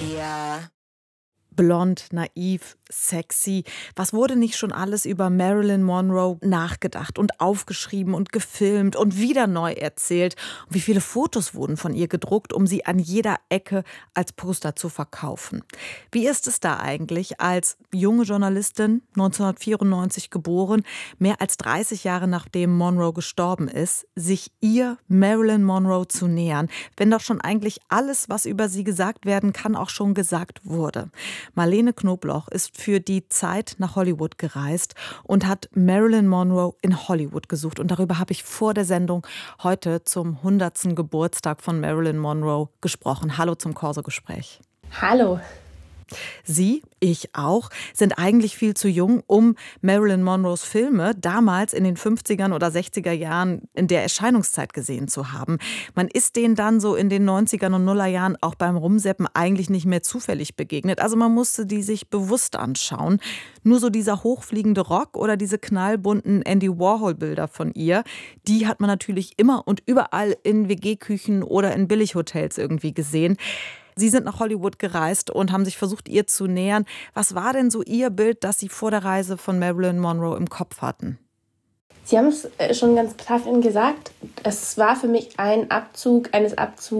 Yeah. Blond, naiv, sexy. Was wurde nicht schon alles über Marilyn Monroe nachgedacht und aufgeschrieben und gefilmt und wieder neu erzählt? Und wie viele Fotos wurden von ihr gedruckt, um sie an jeder Ecke als Poster zu verkaufen? Wie ist es da eigentlich, als junge Journalistin, 1994 geboren, mehr als 30 Jahre nachdem Monroe gestorben ist, sich ihr Marilyn Monroe zu nähern, wenn doch schon eigentlich alles, was über sie gesagt werden kann, auch schon gesagt wurde? Marlene Knobloch ist für die Zeit nach Hollywood gereist und hat Marilyn Monroe in Hollywood gesucht. Und darüber habe ich vor der Sendung heute zum 100. Geburtstag von Marilyn Monroe gesprochen. Hallo zum Corso-Gespräch. Hallo. Sie, ich auch, sind eigentlich viel zu jung, um Marilyn Monroes Filme damals in den 50er oder 60er Jahren in der Erscheinungszeit gesehen zu haben. Man ist denen dann so in den 90er und Nullerjahren auch beim Rumseppen eigentlich nicht mehr zufällig begegnet. Also man musste die sich bewusst anschauen. Nur so dieser hochfliegende Rock oder diese knallbunten Andy Warhol-Bilder von ihr, die hat man natürlich immer und überall in WG-Küchen oder in Billighotels irgendwie gesehen. Sie sind nach Hollywood gereist und haben sich versucht, ihr zu nähern. Was war denn so Ihr Bild, das Sie vor der Reise von Marilyn Monroe im Kopf hatten? Sie haben es schon ganz brav gesagt. Es war für mich ein Abzug eines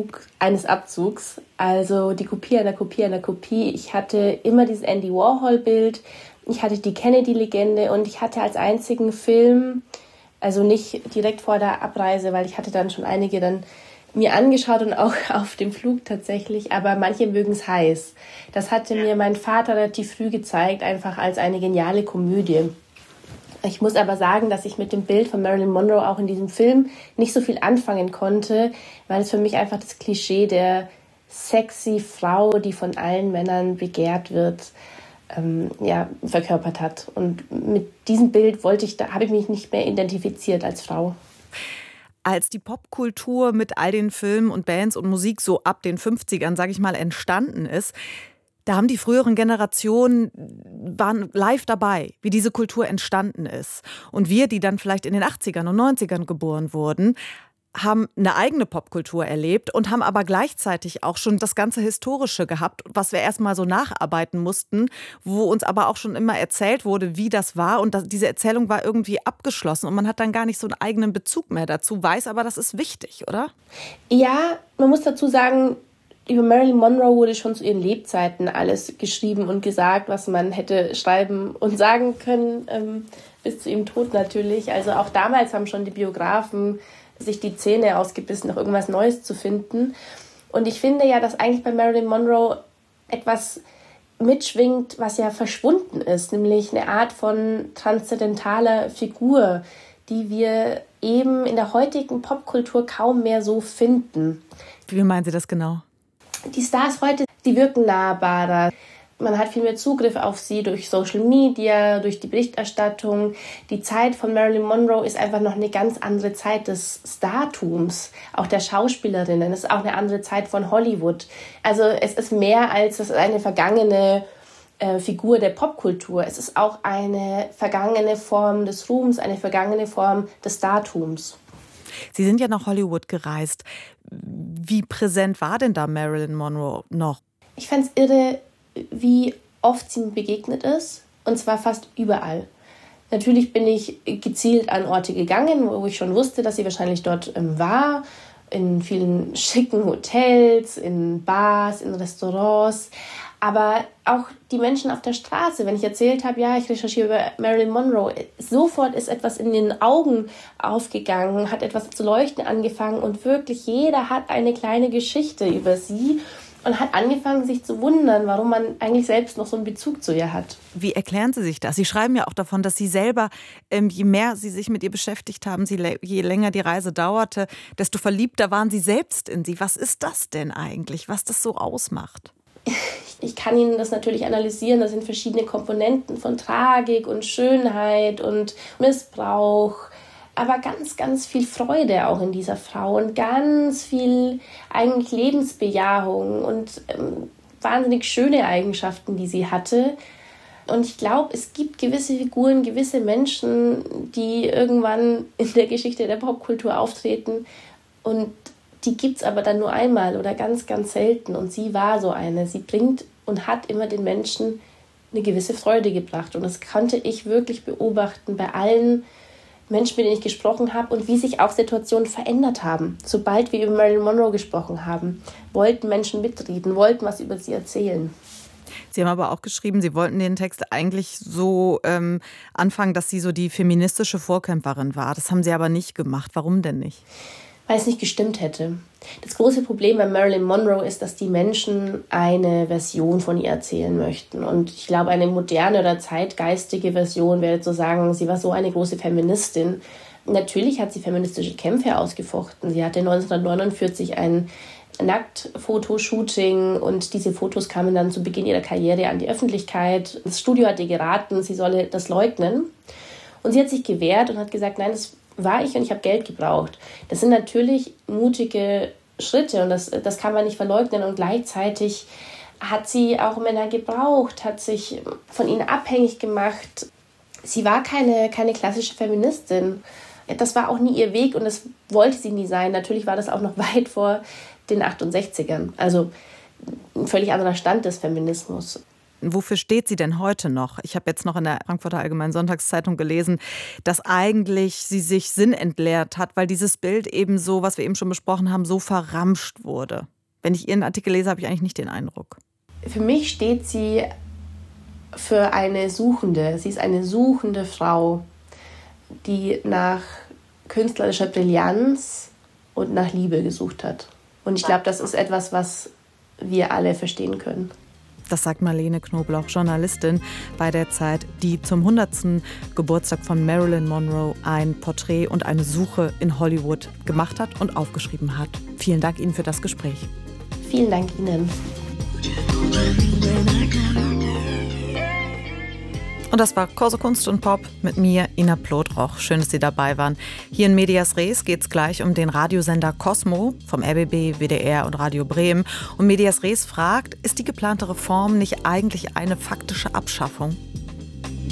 Abzugs. Also die Kopie einer Kopie einer Kopie. Ich hatte immer dieses Andy Warhol-Bild. Ich hatte die Kennedy-Legende und ich hatte als einzigen Film, also nicht direkt vor der Abreise, weil ich hatte dann schon einige dann mir angeschaut und auch auf dem Flug tatsächlich, aber manche mögen es heiß. Das hatte mir mein Vater relativ früh gezeigt, einfach als eine geniale Komödie. Ich muss aber sagen, dass ich mit dem Bild von Marilyn Monroe auch in diesem Film nicht so viel anfangen konnte, weil es für mich einfach das Klischee der sexy Frau, die von allen Männern begehrt wird, verkörpert hat. Und mit diesem Bild habe ich mich nicht mehr identifiziert als Frau. Als die Popkultur mit all den Filmen und Bands und Musik so ab den 50ern, sage ich mal, entstanden ist, da haben die früheren Generationen, waren live dabei, wie diese Kultur entstanden ist. Und wir, die dann vielleicht in den 80ern und 90ern geboren wurden, haben eine eigene Popkultur erlebt und haben aber gleichzeitig auch schon das ganze Historische gehabt, was wir erstmal so nacharbeiten mussten, wo uns aber auch schon immer erzählt wurde, wie das war. Und diese Erzählung war irgendwie abgeschlossen und man hat dann gar nicht so einen eigenen Bezug mehr dazu, weiß aber, das ist wichtig, oder? Ja, man muss dazu sagen, über Marilyn Monroe wurde schon zu ihren Lebzeiten alles geschrieben und gesagt, was man hätte schreiben und sagen können, bis zu ihrem Tod natürlich. Also auch damals haben schon die Biografen sich die Zähne ausgebissen, noch irgendwas Neues zu finden. Und ich finde ja, dass eigentlich bei Marilyn Monroe etwas mitschwingt, was ja verschwunden ist, nämlich eine Art von transzendentaler Figur, die wir eben in der heutigen Popkultur kaum mehr so finden. Wie meinen Sie das genau? Die Stars heute, die wirken nahbarer. Man hat viel mehr Zugriff auf sie durch Social Media, durch die Berichterstattung. Die Zeit von Marilyn Monroe ist einfach noch eine ganz andere Zeit des Startums, auch der Schauspielerinnen. Es ist auch eine andere Zeit von Hollywood. Also es ist mehr als eine vergangene Figur der Popkultur. Es ist auch eine vergangene Form des Ruhms, eine vergangene Form des Startums. Sie sind ja nach Hollywood gereist. Wie präsent war denn da Marilyn Monroe noch? Ich fand es irre, wie oft sie mir begegnet ist, und zwar fast überall. Natürlich bin ich gezielt an Orte gegangen, wo ich schon wusste, dass sie wahrscheinlich dort war, in vielen schicken Hotels, in Bars, in Restaurants, aber auch die Menschen auf der Straße, wenn ich erzählt habe, ja, ich recherchiere über Marilyn Monroe, sofort ist etwas in den Augen aufgegangen, hat etwas zu leuchten angefangen und wirklich jeder hat eine kleine Geschichte über sie und hat angefangen, sich zu wundern, warum man eigentlich selbst noch so einen Bezug zu ihr hat. Wie erklären Sie sich das? Sie schreiben ja auch davon, dass Sie selber, je mehr Sie sich mit ihr beschäftigt haben, je länger die Reise dauerte, desto verliebter waren Sie selbst in sie. Was ist das denn eigentlich, was das so ausmacht? Ich kann Ihnen das natürlich analysieren. Das sind verschiedene Komponenten von Tragik und Schönheit und Missbrauch. Aber ganz, ganz viel Freude auch in dieser Frau und ganz viel eigentlich Lebensbejahung und wahnsinnig schöne Eigenschaften, die sie hatte. Und ich glaube, es gibt gewisse Figuren, gewisse Menschen, die irgendwann in der Geschichte der Popkultur auftreten und die gibt es aber dann nur einmal oder ganz, ganz selten. Und sie war so eine. Sie bringt und hat immer den Menschen eine gewisse Freude gebracht. Und das konnte ich wirklich beobachten bei allen Menschen, mit denen ich gesprochen habe und wie sich auch Situationen verändert haben. Sobald wir über Marilyn Monroe gesprochen haben, wollten Menschen mitreden, wollten was über sie erzählen. Sie haben aber auch geschrieben, Sie wollten den Text eigentlich so anfangen, dass sie so die feministische Vorkämpferin war. Das haben Sie aber nicht gemacht. Warum denn nicht? Weil es nicht gestimmt hätte. Das große Problem bei Marilyn Monroe ist, dass die Menschen eine Version von ihr erzählen möchten. Und ich glaube, eine moderne oder zeitgeistige Version wäre zu sagen, sie war so eine große Feministin. Natürlich hat sie feministische Kämpfe ausgefochten. Sie hatte 1949 ein Nacktfotoshooting und diese Fotos kamen dann zu Beginn ihrer Karriere an die Öffentlichkeit. Das Studio hat ihr geraten, sie solle das leugnen. Und sie hat sich gewehrt und hat gesagt, nein, das war ich und ich habe Geld gebraucht. Das sind natürlich mutige Schritte und das kann man nicht verleugnen. Und gleichzeitig hat sie auch Männer gebraucht, hat sich von ihnen abhängig gemacht. Sie war keine klassische Feministin. Das war auch nie ihr Weg und das wollte sie nie sein. Natürlich war das auch noch weit vor den 68ern. Also ein völlig anderer Stand des Feminismus. Wofür steht sie denn heute noch? Ich habe jetzt noch in der Frankfurter Allgemeinen Sonntagszeitung gelesen, dass eigentlich sie sich sinnentleert hat, weil dieses Bild eben so, was wir eben schon besprochen haben, so verramscht wurde. Wenn ich Ihren Artikel lese, habe ich eigentlich nicht den Eindruck. Für mich steht sie für eine Suchende. Sie ist eine suchende Frau, die nach künstlerischer Brillanz und nach Liebe gesucht hat. Und ich glaube, das ist etwas, was wir alle verstehen können. Das sagt Marlene Knobloch, Journalistin bei der Zeit, die zum 100. Geburtstag von Marilyn Monroe ein Porträt und eine Suche in Hollywood gemacht hat und aufgeschrieben hat. Vielen Dank Ihnen für das Gespräch. Vielen Dank Ihnen. Und das war Corso Kunst und Pop mit mir, Ina Plotroch. Schön, dass Sie dabei waren. Hier in Medias Res geht es gleich um den Radiosender Cosmo vom RBB, WDR und Radio Bremen. Und Medias Res fragt, ist die geplante Reform nicht eigentlich eine faktische Abschaffung?